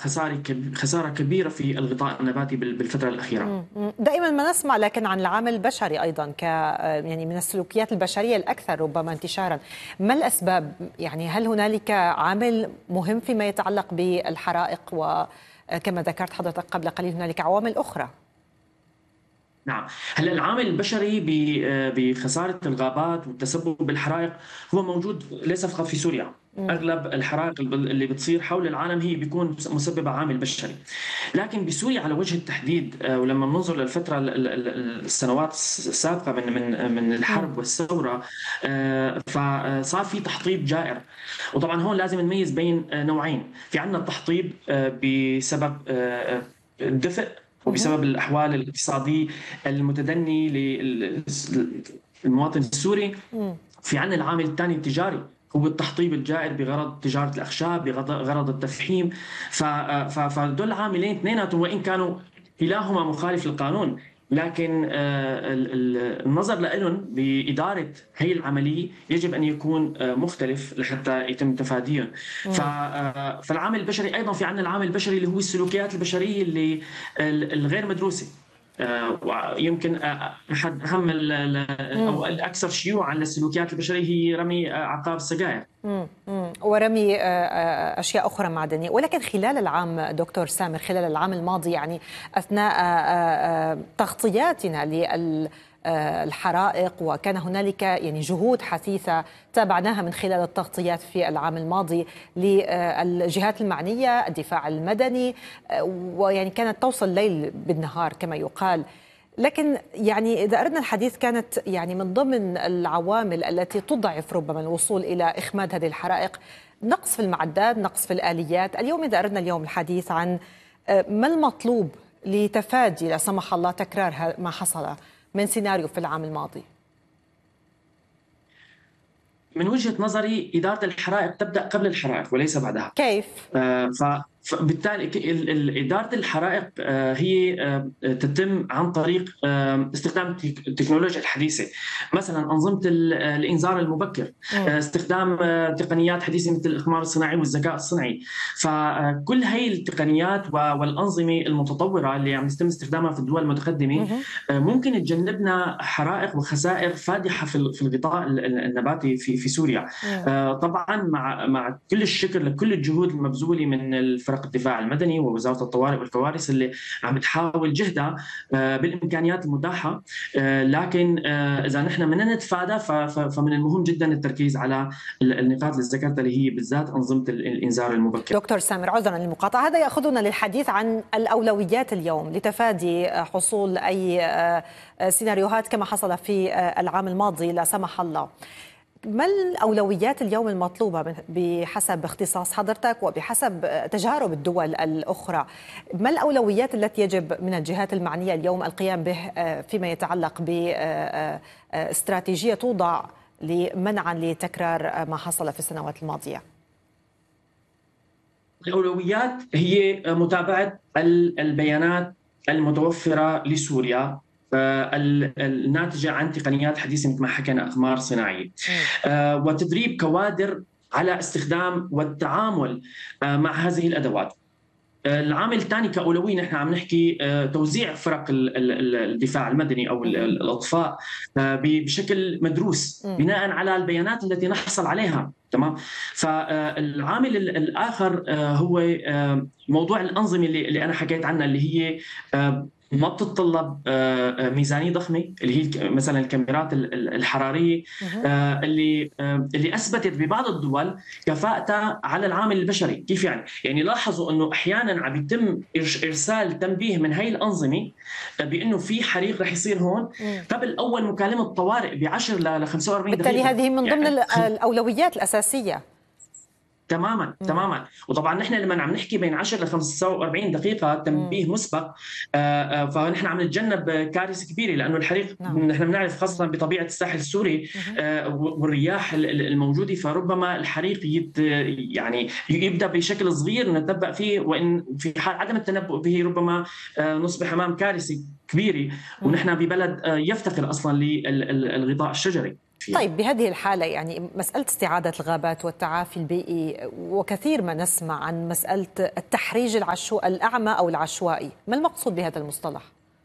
خسارة كبيرة في الغطاء النباتي بالفترة الأخيرة. دائما ما نسمع لكن عن العامل البشري أيضا يعني من السلوكيات البشرية الأكثر ربما انتشارا. ما الأسباب؟ يعني هل هنالك عامل مهم فيما يتعلق بالحرائق، وكما ذكرت حضرتك قبل قليل هنالك عوامل أخرى؟ نعم، هلا العامل البشري بخسارة الغابات والتسبب بالحرائق هو موجود ليس فقط في سوريا. اغلب الحرائق اللي بتصير حول العالم هي بيكون مسببة عامل بشري، لكن بسوريا على وجه التحديد ولما بننظر للفترة السنوات السابقة من الحرب والثورة، فصار في تحطيب جائر. وطبعا هون لازم نميز بين نوعين. في عندنا التحطيب بسبب الدفء وبسبب الأحوال الاقتصادية المتدنية للمواطن السوري. في عندنا العامل الثاني التجاري، هو التحطيب الجائر بغرض تجارة الأخشاب، بغرض التفحيم. فدول عاملين اثنيناتهم وإن كانوا كلاهما مخالف للقانون، لكن النظر لهم بإدارة هي العملية يجب أن يكون مختلف لحتى يتم تفاديهم. فالعامل البشري أيضا، في عندنا العامل البشري اللي هو السلوكيات البشرية اللي الغير مدروسة. يمكن أحد أهم أو الأكثر شيوعا للسلوكيات البشرية هي رمي عقاب السجائر ورمي أشياء أخرى معدنية. ولكن خلال العام دكتور سامر، خلال العام الماضي يعني أثناء تغطياتنا للحرائق، وكان هنالك يعني جهود حثيثة تابعناها من خلال التغطيات في العام الماضي للجهات المعنية، الدفاع المدني، ويعني كانت توصل الليل بالنهار كما يقال. لكن يعني إذا أردنا الحديث، كانت يعني من ضمن العوامل التي تضعف ربما الوصول إلى إخماد هذه الحرائق نقص في المعدات، نقص في الآليات. اليوم إذا أردنا اليوم الحديث عن ما المطلوب لتفادي لا سمح الله تكرار ما حصل من سيناريو في العام الماضي؟ من وجهة نظري إدارة الحرائق تبدأ قبل الحرائق وليس بعدها. كيف؟ فبالتالي إدارة الحرائق هي تتم عن طريق استخدام التكنولوجيا الحديثة، مثلا أنظمة الإنذار المبكر، استخدام تقنيات حديثة مثل الإقمار الصناعي والذكاء الصنعي. فكل هاي التقنيات والأنظمة المتطورة اللي عم يتم استخدامها في الدول المتقدمة ممكن تجنبنا حرائق وخسائر فادحة في الغطاء النباتي في سوريا. طبعا مع كل الشكر لكل الجهود المبذولة من فرق الدفاع المدني ووزارة الطوارئ والكوارث اللي عم تحاول جهدها بالإمكانيات المتاحة، لكن إذا نحن بدنا نتفادى فمن المهم جدا التركيز على النقاط اللي ذكرتها اللي هي بالذات أنظمة الإنذار المبكر. دكتور سامر، عذرا للمقاطعة، هذا يأخذنا للحديث عن الأولويات اليوم لتفادي حصول أي سيناريوهات كما حصل في العام الماضي لا سمح الله. ما الأولويات اليوم المطلوبة بحسب اختصاص حضرتك وبحسب تجارب الدول الأخرى؟ ما الأولويات التي يجب من الجهات المعنية اليوم القيام به فيما يتعلق باستراتيجية توضع لمنعا لتكرار ما حصل في السنوات الماضية؟ الأولويات هي متابعة البيانات المتوفرة لسوريا الناتجة عن تقنيات حديثة مثل ما حكينا أقمار صناعية، وتدريب كوادر على استخدام والتعامل مع هذه الأدوات. العامل الثاني كأولوية نحن عم نحكي توزيع فرق الدفاع المدني أو الأطفاء بشكل مدروس بناء على البيانات التي نحصل عليها. تمام. فالعامل الآخر هو موضوع الأنظمة اللي أنا حكيت عنها، اللي هي ما بتتطلب ميزانية ضخمة، اللي هي مثلا الكاميرات الحرارية اللي أثبتت ببعض الدول كفاءتها على العامل البشري. كيف يعني لاحظوا أنه أحيانا عم يتم إرسال تنبيه من هاي الأنظمة بأنه في حريق رح يصير هون قبل أول مكالمة طوارئ ب10 ل 45 دقيقة. بالتالي هذه من ضمن الأولويات الأساسية. تماما. وطبعا نحن لما عم نحكي بين 10 ل 45 دقيقه تنبيه مسبق، فنحن عم نتجنب كارثه كبيره، لانه الحريق نحن بنعرف خاصه بطبيعه الساحل السوري والرياح الموجوده، فربما الحريق يعني يبدا بشكل صغير نتنبأ فيه، وان في حال عدم التنبؤ به ربما نصبح امام كارثه كبيره. ونحن ببلد يفتقر اصلا للغطاء الشجري. فيها. طيب بهذه الحالة يعني مسألة استعادة الغابات والتعافي البيئي، وكثير ما نسمع عن مسألة التحريج الأعمى أو العشوائي، ما المقصود بهذا المصطلح؟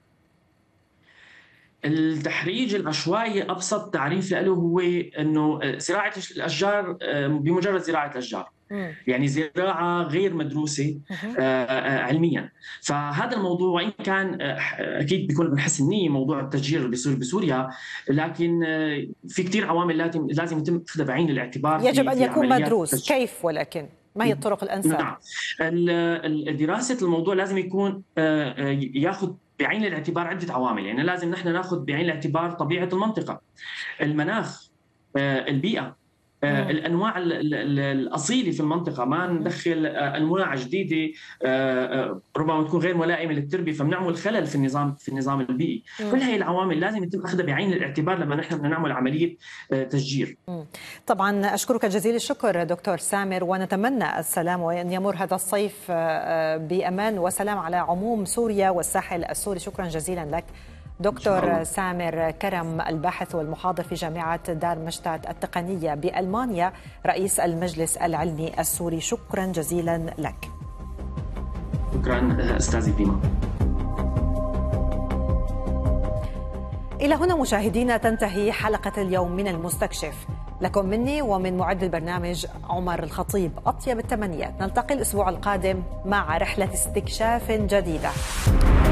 التحريج العشوائي أبسط تعريف له هو أنه زراعة الأشجار بمجرد زراعة الأشجار، يعني زراعة غير مدروسة علميا. فهذا الموضوع وإن كان أكيد بيكون من حسن النية موضوع التشجير بسوريا، لكن في كثير عوامل لازم يتم أخذها بعين الاعتبار. يجب أن يكون مدروس. كيف ولكن؟ ما هي الطرق الأنسب؟ نعم، دراسة الموضوع لازم يكون ياخذ بعين الاعتبار عدة عوامل. يعني لازم نحن ناخذ بعين الاعتبار طبيعة المنطقة، المناخ، البيئة، الأنواع الأصيلة في المنطقة. ما ندخل أنواع جديدة ربما تكون غير ملائمة للتربية فبنعمل خلل في النظام البيئي. كل هذه العوامل لازم يتم أخذها بعين الاعتبار لما نحن بدنا نعمل عملية تشجير. طبعا أشكرك جزيل الشكر دكتور سامر، ونتمنى السلام وأن يمر هذا الصيف بأمان وسلام على عموم سوريا والساحل السوري. شكرا جزيلا لك دكتور سامر كرم، الباحث والمحاضر في جامعة دارمشتات التقنية بألمانيا، رئيس المجلس العلمي السوري. شكرا جزيلا لك. شكرا أستاذي ديما. إلى هنا مشاهدينا تنتهي حلقة اليوم من المستكشف. لكم مني ومن معد البرنامج عمر الخطيب أطيب التمنيات. نلتقي الأسبوع القادم مع رحلة استكشاف جديدة.